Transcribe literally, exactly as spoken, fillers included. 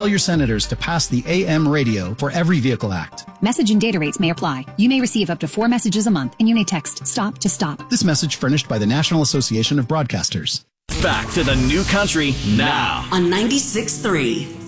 Tell your senators to pass the A M radio for Every Vehicle Act. Message and data rates may apply. You may receive up to four messages a month, and you may text STOP to STOP. This message furnished by the National Association of Broadcasters. Back to the new country now on ninety-six point three.